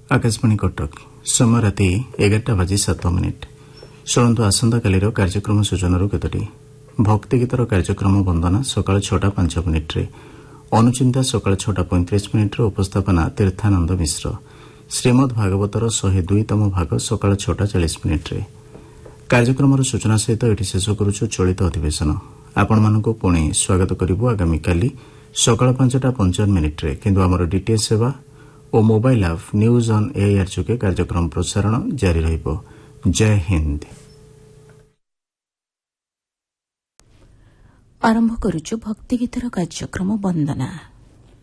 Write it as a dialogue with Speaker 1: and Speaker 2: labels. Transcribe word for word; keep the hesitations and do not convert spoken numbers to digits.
Speaker 1: आकाशवाणी कटक समय राति एगारटा बाजी सात मिनिट शुणु आसंताकालीर कार्यक्रम सूचना केतोटी भक्ति गीतर कार्यक्रम वंदना सकाळ छटा पांच मिनिट्रे अनुचिंता सकाळ छटा पैंतीस मिनिट्रे उपस्थापना तीर्थानंद मिश्र श्रीमद भागवतर शहे दुईतम भाग सकाळ छटा चालीस मिनिट्रे कार्यक्रम सूचना सहित ये शेष करुछु चलित अधिवेशन आपण मानक पुणी स्वागत करिबु आगामी काली सकाळ पांचटा पंचावन मिनिट्रे किंतु आमर डीटीएच सेवा और mobile app news on AIR जोगे कार्यक्रम प्रसारण जारी रहिबो। जय हिंद।
Speaker 2: आरंभ करुछु भक्ति गीतर कार्यक्रम वंदना।